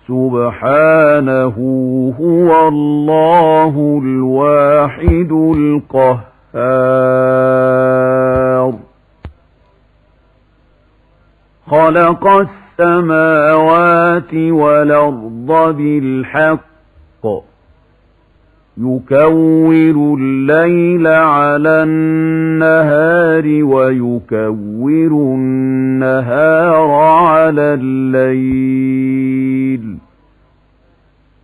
سبحانه هو الله الواحد القهار. خلق السماوات والأرض بالحق يكور الليل على النهار ويكور النهار على الليل